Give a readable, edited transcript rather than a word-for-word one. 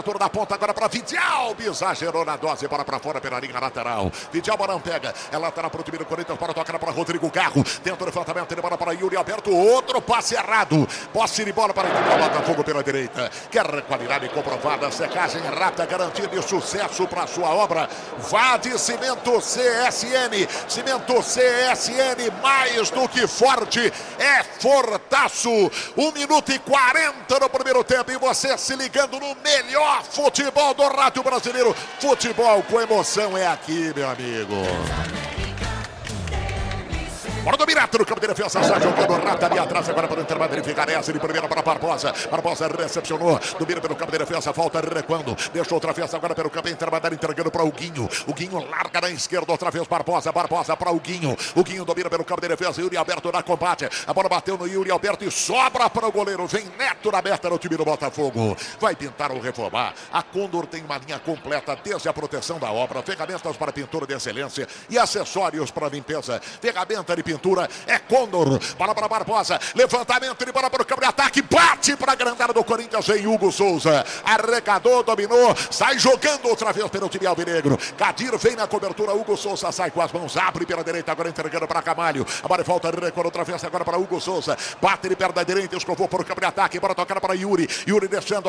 Da ponta agora para Vidial, exagerou na dose, bola para fora pela linha lateral. Vidial Barão pega, é lateral para o time do Corinthians, para tocar para Rodrigo Carro, dentro do levantamento, ele bola para Yuri Alberto, outro passe errado, posse de bola para o time do Botafogo pela direita, quer qualidade comprovada, secagem rápida, garantia de sucesso para sua obra, vá de Cimento CSN, Cimento CSN, mais do que forte, é fortaço, 1 minuto e 40 no primeiro tempo, e você se ligando no melhor futebol do rádio brasileiro. Futebol com emoção é aqui, meu amigo. Bora do Mirato no campo de defesa, sai jogando rápido ali atrás, agora para o intervalo verificar essa de primeira para Barbosa. Barbosa recepcionou, domina pelo campo de defesa, volta recuando, deixou outra vez agora pelo campo intermediário, entregando para o Guinho. O Guinho larga na esquerda, outra vez Barbosa, Barbosa para o Guinho. O Guinho domina pelo campo de defesa, Yuri Alberto na combate. A bola bateu no Yuri Alberto e sobra para o goleiro. Vem Neto na meta no time do Botafogo. Vai pintar ou reformar. A Condor tem uma linha completa, desde a proteção da obra, ferramentas para pintura de excelência e acessórios para limpeza. Ferramenta de pintura é Condor. Bola para Barbosa, levantamento de bola para o campo de ataque, bate para a grandada do Corinthians, vem Hugo Souza, arrecadou, dominou, sai jogando outra vez pelo time alvinegro. Kadir vem na cobertura, Hugo Souza sai com as mãos, abre pela direita, agora entregando para Camalho. A bola volta, recuou outra vez agora para Hugo Souza, bate de perna da direita, escovou para o campo de ataque, bola tocada para Yuri, Yuri descendo